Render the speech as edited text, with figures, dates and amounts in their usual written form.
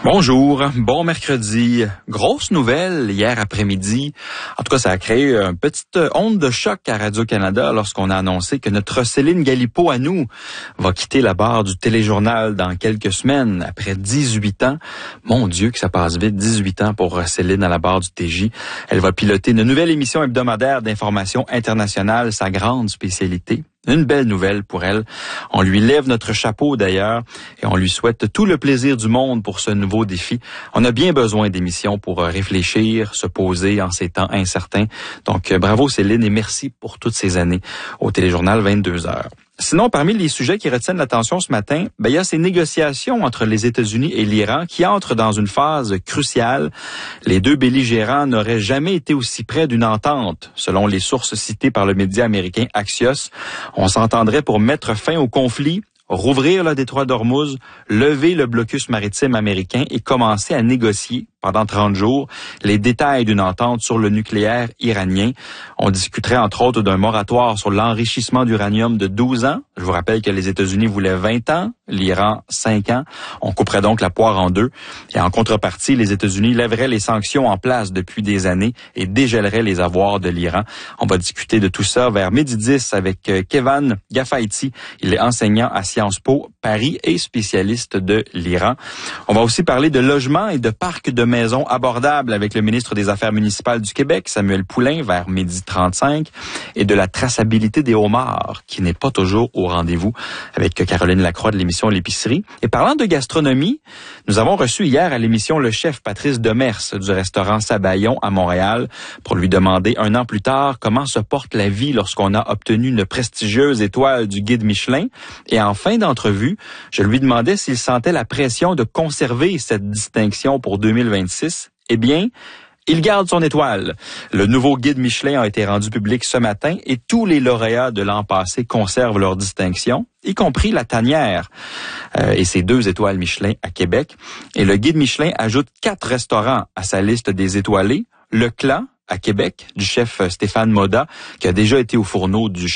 Bonjour, bon mercredi. Grosse nouvelle hier après-midi. En tout cas, ça a créé une petite onde de choc à Radio-Canada lorsqu'on a annoncé que notre Céline Galipeau à nous va quitter la barre du téléjournal dans quelques semaines, après 18 ans. Mon Dieu, que ça passe vite, 18 ans pour Céline à la barre du TJ. Elle va piloter une nouvelle émission hebdomadaire d'information internationale, sa grande spécialité. Une belle nouvelle pour elle. On lui lève notre chapeau d'ailleurs et on lui souhaite tout le plaisir du monde pour ce nouveau défi. On a bien besoin d'émissions pour réfléchir, se poser en ces temps incertains. Donc bravo Céline et merci pour toutes ces années au téléjournal 22h. Sinon, parmi les sujets qui retiennent l'attention ce matin, il y a ces négociations entre les États-Unis et l'Iran qui entrent dans une phase cruciale. Les deux belligérants n'auraient jamais été aussi près d'une entente, selon les sources citées par le média américain Axios. On s'entendrait pour mettre fin au conflit, rouvrir le détroit d'Ormuz, lever le blocus maritime américain et commencer à négocier pendant 30 jours les détails d'une entente sur le nucléaire iranien. On discuterait entre autres d'un moratoire sur l'enrichissement d'uranium de 12 ans. Je vous rappelle que les États-Unis voulaient 20 ans, l'Iran 5 ans. On couperait donc la poire en deux. Et en contrepartie, les États-Unis lèveraient les sanctions en place depuis des années et dégèleraient les avoirs de l'Iran. On va discuter de tout ça vers 12h10 avec Kevan Gafaiti. Il est enseignant à Sciences Po Paris et spécialiste de l'Iran. On va aussi parler de logement et de parcs de maisons abordables avec le ministre des Affaires municipales du Québec, Samuel Poulin, vers 12h35, et de la traçabilité des homards, qui n'est pas toujours au rendez-vous, avec Caroline Lacroix de l'émission L'Épicerie. Et parlant de gastronomie, nous avons reçu hier à l'émission le chef Patrice Demers du restaurant Sabayon à Montréal pour lui demander un an plus tard comment se porte la vie lorsqu'on a obtenu une prestigieuse étoile du guide Michelin. Et en fin d'entrevue, je lui demandais s'il sentait la pression de conserver cette distinction pour 2026. Eh bien, il garde son étoile. Le nouveau guide Michelin a été rendu public ce matin et tous les lauréats de l'an passé conservent leur distinction, y compris la tanière et ses 2 étoiles Michelin à Québec. Et le guide Michelin ajoute 4 restaurants à sa liste des étoilés. Le Clan à Québec du chef Stéphane Moda, qui a déjà été au fourneau du